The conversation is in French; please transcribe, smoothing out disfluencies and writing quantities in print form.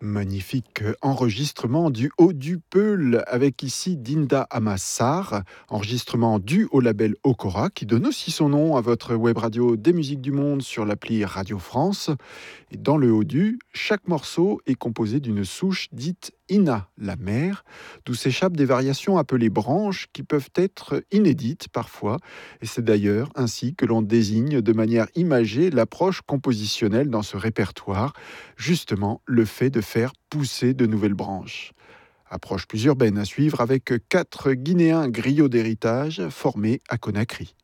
Magnifique enregistrement du Haut du Peul avec ici Dinda Amassar, enregistrement dû au label Okora qui donne aussi son nom à votre web radio des musiques du monde sur l'appli Radio France. Et dans le Haut du, chaque morceau est composé d'une souche dite Ina, la mère, d'où s'échappent des variations appelées branches qui peuvent être inédites parfois. Et c'est d'ailleurs ainsi que l'on désigne de manière imagée l'approche compositionnelle dans ce répertoire, justement le fait de faire pousser de nouvelles branches. Approche plus urbaine à suivre avec 4 Guinéens griots d'héritage formés à Conakry.